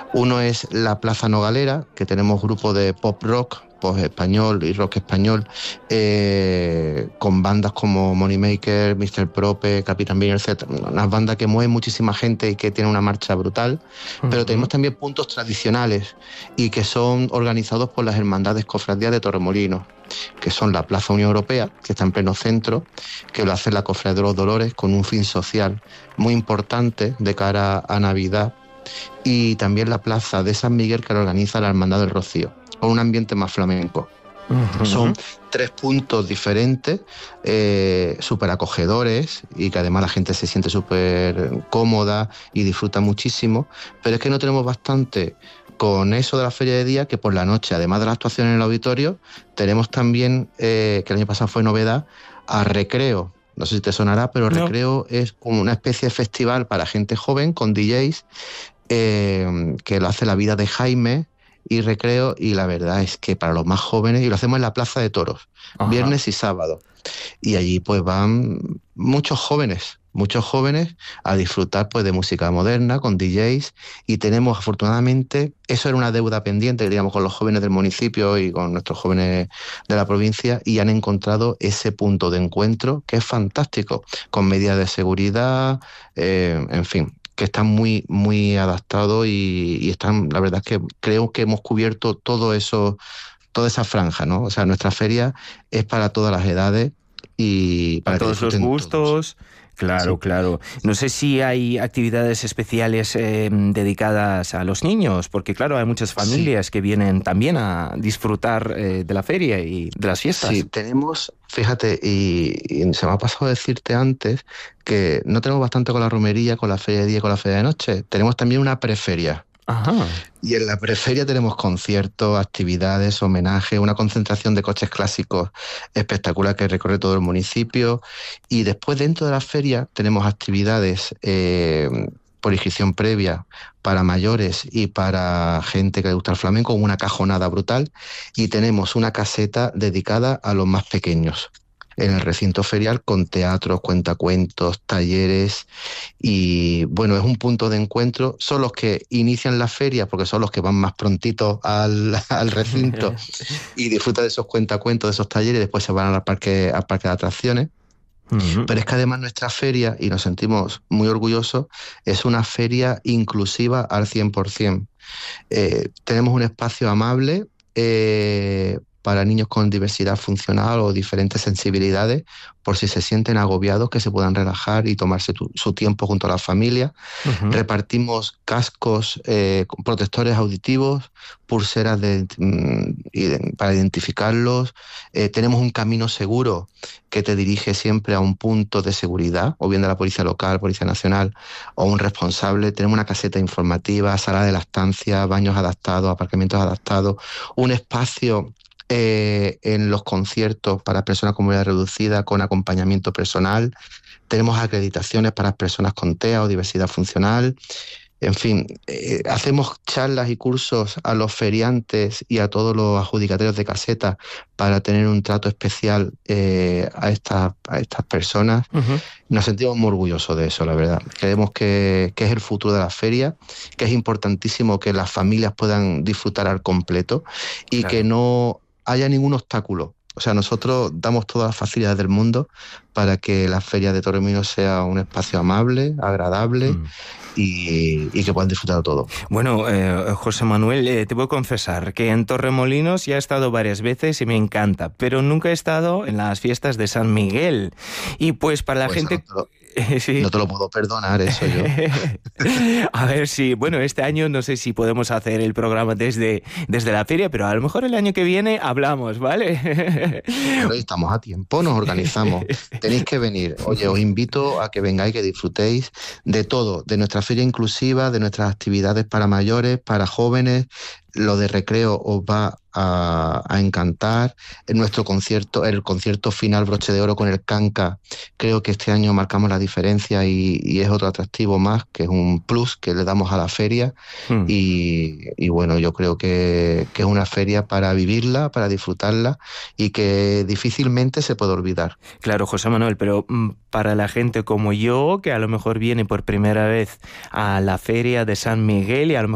Uno es la Plaza Nogalera, que tenemos grupos de pop rock, pop español y rock español, con bandas como Moneymaker, Mr. Prope, Capitán Bean, etc. Unas bandas que mueven muchísima gente y que tienen una marcha brutal. Pero tenemos también puntos tradicionales y que son organizados por las hermandades cofradías de Torremolinos, que son la Plaza Unión Europea, que está en pleno centro, que lo hace la Cofradía de los Dolores con un fin social muy importante de cara a Navidad, y también la Plaza de San Miguel, que lo organiza la Hermandad del Rocío, con un ambiente más flamenco. Son 3 puntos diferentes, súper acogedores, y que además la gente se siente súper cómoda y disfruta muchísimo. Pero es que no tenemos bastante con eso de la feria de día, que por la noche, además de la actuación en el auditorio, tenemos también, que el año pasado fue novedad, a Recreo. No sé si te sonará, pero No. Recreo es como una especie de festival para gente joven con DJs, que lo hace La Vida de Jaime y Recreo, y la verdad es que para los más jóvenes, y lo hacemos en la Plaza de Toros, viernes y sábado, y allí pues van muchos jóvenes a disfrutar pues de música moderna con DJs, y tenemos afortunadamente, eso era una deuda pendiente que teníamos con los jóvenes del municipio y con nuestros jóvenes de la provincia, y han encontrado ese punto de encuentro que es fantástico, con medidas de seguridad, en fin, que están muy, muy adaptados, y están, la verdad es que creo que hemos cubierto todo eso, toda esa franja, ¿no? O sea, nuestra feria es para todas las edades y Para para que todos los disfruten gustos. todos. Claro, Sí. claro. No sé si hay actividades especiales dedicadas a los niños, porque claro, hay muchas Sí. familias que vienen también a disfrutar de la feria y de las fiestas. Sí, tenemos, fíjate, y se me ha pasado decirte antes que no tenemos bastante con la romería, con la feria de día, con la feria de noche. Tenemos también una preferia. Ajá. Y en la preferia tenemos conciertos, actividades, homenajes, una concentración de coches clásicos espectacular que recorre todo el municipio. Y después, dentro de la feria, tenemos actividades por inscripción previa para mayores y para gente que le gusta el flamenco, una cajonada brutal. Y tenemos una caseta dedicada a los más pequeños en el recinto ferial, con teatros, cuentacuentos, talleres, y bueno, es un punto de encuentro. Son los que inician la feria porque son los que van más prontito al recinto y disfrutan de esos cuentacuentos, de esos talleres, y después se van al parque de atracciones. Pero es que además nuestra feria, y nos sentimos muy orgullosos, es una feria inclusiva al 100%. Tenemos un espacio amable para niños con diversidad funcional o diferentes sensibilidades, por si se sienten agobiados, que se puedan relajar y tomarse su tiempo junto a la familia. Repartimos cascos, protectores auditivos, pulseras para identificarlos. Tenemos un camino seguro que te dirige siempre a un punto de seguridad, o bien de la Policía Local, Policía Nacional, o un responsable. Tenemos una caseta informativa, sala de lactancia, baños adaptados, aparcamientos adaptados, un espacio en los conciertos para personas con movilidad reducida con acompañamiento personal. Tenemos acreditaciones para personas con TEA o diversidad funcional. En fin, hacemos charlas y cursos a los feriantes y a todos los adjudicatarios de caseta para tener un trato especial a estas personas. Nos sentimos muy orgullosos de eso, la verdad. Creemos que es el futuro de la feria, que es importantísimo que las familias puedan disfrutar al completo y que no haya ningún obstáculo. O sea, nosotros damos todas las facilidades del mundo para que la feria de Torremolinos sea un espacio amable, agradable y que puedan disfrutar de todo. Bueno, José Manuel, te voy a confesar que en Torremolinos ya he estado varias veces y me encanta, pero nunca he estado en las fiestas de San Miguel. Y pues para la gente... Sí. No te lo puedo perdonar, eso yo. A ver si, bueno, este año no sé si podemos hacer el programa desde la feria, pero a lo mejor el año que viene hablamos, ¿vale? Bueno, estamos a tiempo, nos organizamos. Tenéis que venir. Oye, os invito a que vengáis, que disfrutéis de todo, de nuestra feria inclusiva, de nuestras actividades para mayores, para jóvenes. Lo de Recreo os va a encantar. En nuestro concierto, el concierto final broche de oro con el Canca, creo que este año marcamos la diferencia y es otro atractivo más, que es un plus que le damos a la feria. Y bueno, yo creo que es una feria para vivirla, para disfrutarla y que difícilmente se puede olvidar. Claro, José Manuel, pero para la gente como yo, que a lo mejor viene por primera vez a la feria de San Miguel y a lo mejor